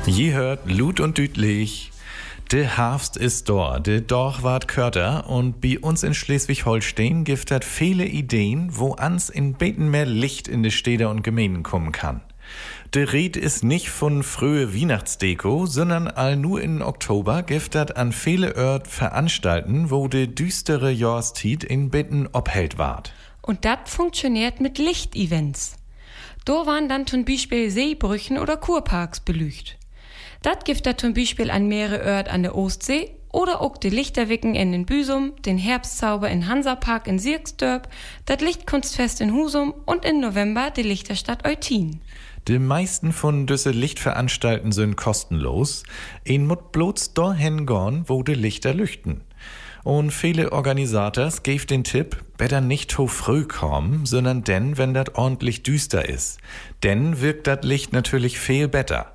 Je hört Lut und Dütlich. Der Herbst ist da, der Dorch ward körter und bei uns in Schleswig-Holstein gibt es viele Ideen, wo ans in beten mehr Licht in die Städte und Gemeinden kommen kann. Der Ried ist nicht von frühe Weihnachtsdeko, sondern all nur in Oktober gibt es an viele Ort veranstalten, wo die düstere Jahreszeit in beten obhält ward. Und das funktioniert mit Lichtevents. Da waren dann zum Beispiel Seebrüchen oder Kurparks belücht. Das gibt da zum Beispiel an mehrere Ort an der Ostsee oder auch die Lichterwicken in den Büsum, den Herbstzauber in Hansapark in Sierksdörp, das Lichtkunstfest in Husum und im November die Lichterstadt Eutin. Die meisten von düsse Lichtveranstalten sind kostenlos. Ein mut bloß dahin gehen, wo die Lichter lüchten. Und viele Organisators geben den Tipp, besser nicht so früh kommen, sondern denn, wenn das ordentlich düster ist. Denn wirkt das Licht natürlich viel besser.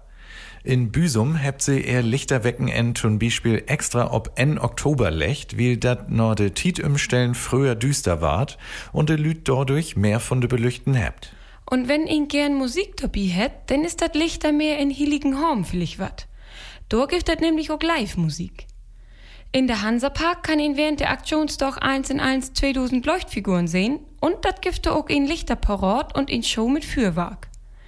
In Büsum habt sie ihr Lichterwecken zum Beispiel extra ob en Oktober lecht, weil dat nur de Tiet umstellen früher düster ward und de Lüt dadurch mehr von de Belüchten habt. Und wenn ihn gern Musik dabei hätt, dann ist dat Lichter mehr in Heiligenhorn vielleicht wat. Da gibt dat nämlich auch Live-Musik. In der Hansapark kann ihn während der Aktionsdag 1 in 1 2000 Leuchtfiguren sehen und dat gibt auch in Lichterparat und in Show mit Fürwerk.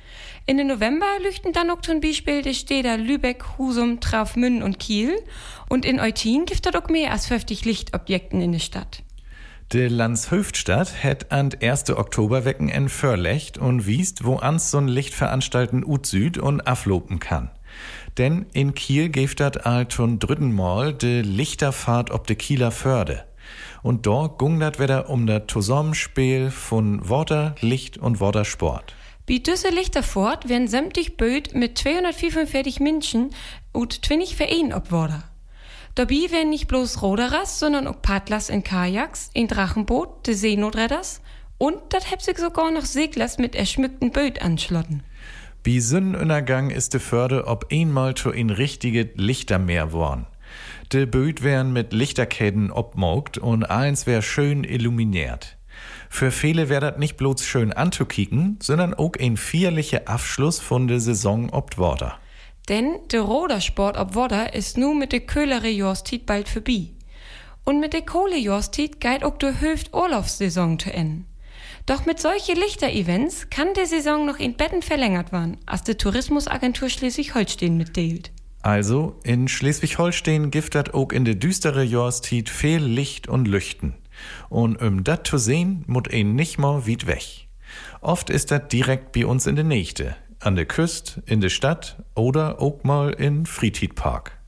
In den November leuchten dann auch zum Beispiel die Städte Lübeck, Husum, Travemünde und Kiel. Und in Eutin gibt es auch mehr als 50 Lichtobjekten in der Stadt. Die Landshöftstadt hat an 1. Oktoberwecken en Förlecht und wiest, wo ans so'n Lichtveranstalten Süd und aflopen kann. Denn in Kiel gibt das zum dritten Mal de Lichterfahrt ob de Kieler Förde. Und dort gung dat wieder das Zusammenspiel von Water, Licht und Watersport. Bei düsse Lichterfahrt werden sämtlich Böot mit 245 Menschen und 20 Vereinen obworder. Dabei werden nicht bloß Roderers, sondern auch Paddlers in Kajaks, ein Drachenboot, de Seenotredders und dat heb sich sogar noch Seglers mit erschmückten Böot anschlotten. Bei Sonnenuntergang ist de Förde ob einmal zu ein richtige Lichtermeer worn. De Böot werden mit Lichterkäden obmogt und eins wär schön illuminiert. Für viele wär dat nicht bloß schön anzukicken, sondern auch ein feierlicher Abschluss von der Saison ob Water. Denn der Rodersport ob Water ist nun mit der köhlere Jahreszeit bald vorbei. Und mit der Kohle-Jahreszeit geht auch der Hüft-Urlaubssaison zu enden. Doch mit solchen Lichter-Events kann die Saison noch in Betten verlängert werden, als die Tourismusagentur Schleswig-Holstein mitteilt. Also, in Schleswig-Holstein gibt dat auch in der düstere Jahreszeit viel Licht und Lüchten. Und dat zu sehen, mut ein nicht mal weit weg. Oft ist dat direkt bei uns in der Nächte, an der Küste, in der Stadt oder auch mal in Friedhidpark.